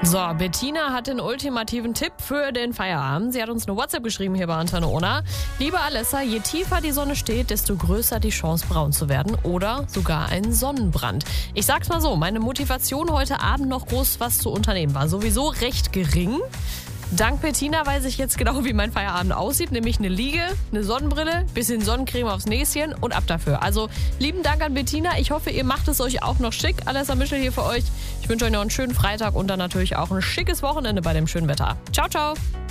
So, Bettina hat den ultimativen Tipp für den Feierabend. Sie hat uns eine WhatsApp geschrieben hier bei Antenne Ona. Liebe Alessa, je tiefer die Sonne steht, desto größer die Chance, braun zu werden oder sogar ein Sonnenbrand. Ich sag's mal so, meine Motivation heute Abend noch groß was zu unternehmen war sowieso recht gering. Dank Bettina weiß ich jetzt genau, wie mein Feierabend aussieht, nämlich eine Liege, eine Sonnenbrille, bisschen Sonnencreme aufs Näschen und ab dafür. Also lieben Dank an Bettina. Ich hoffe, ihr macht es euch auch noch schick. Alessa Mischel hier für euch. Ich wünsche euch noch einen schönen Freitag und dann natürlich auch ein schickes Wochenende bei dem schönen Wetter. Ciao, ciao.